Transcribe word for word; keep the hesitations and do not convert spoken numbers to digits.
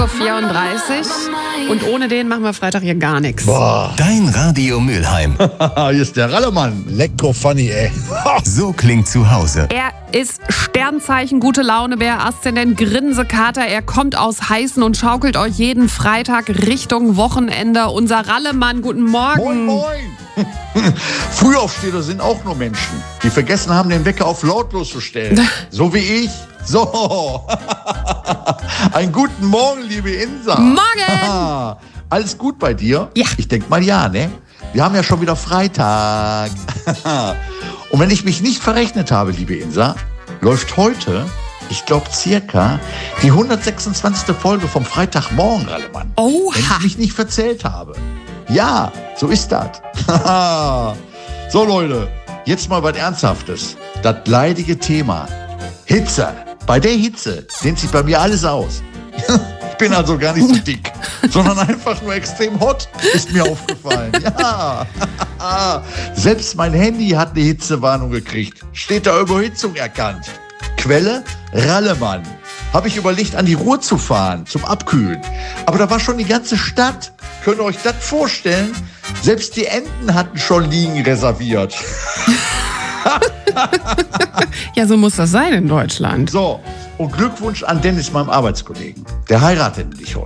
vierunddreißig und ohne den machen wir Freitag hier gar nichts. Boah. Dein Radio Mülheim. Hier ist der Rallemann. Lecker funny, ey. So klingt zu Hause. Er ist Sternzeichen, gute Launebär, Aszendent Grinsekater. Er kommt aus Heißen und schaukelt euch jeden Freitag Richtung Wochenende. Unser Rallemann, guten Morgen. Moin, moin. Frühaufsteher sind auch nur Menschen, die vergessen haben, den Wecker auf lautlos zu stellen. So wie ich. So. Einen guten Morgen, liebe Insa. Morgen. Alles gut bei dir? Ja. Ich denk mal ja, ne? Wir haben ja schon wieder Freitag. Und wenn ich mich nicht verrechnet habe, liebe Insa, läuft heute, ich glaube circa, die hundertsechsundzwanzigste Folge vom Freitagmorgen, Rallemann. Oha. Wenn ich mich nicht verzählt habe. Ja, so ist das. So, Leute, jetzt mal was Ernsthaftes. Das leidige Thema. Hitze. Bei der Hitze dehnt sich bei mir alles aus. Ich bin also gar nicht so dick, sondern einfach nur extrem hot, ist mir aufgefallen. Ja. Selbst mein Handy hat eine Hitzewarnung gekriegt. Steht da Überhitzung erkannt. Quelle? Rallemann. Habe ich überlegt, an die Ruhr zu fahren, zum Abkühlen. Aber da war schon die ganze Stadt. Könnt ihr euch das vorstellen? Selbst die Enten hatten schon Liegen reserviert. Ja, so muss das sein in Deutschland. So, und Glückwunsch an Dennis, meinem Arbeitskollegen. Der heiratet nämlich heute.